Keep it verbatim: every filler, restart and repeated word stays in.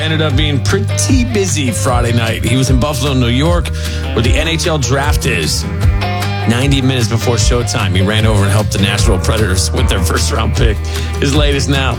ended up being pretty busy Friday night. He was in Buffalo, New York, where the N H L draft is. ninety minutes before showtime, he ran over and helped the Nashville Predators with their first round pick. His latest now.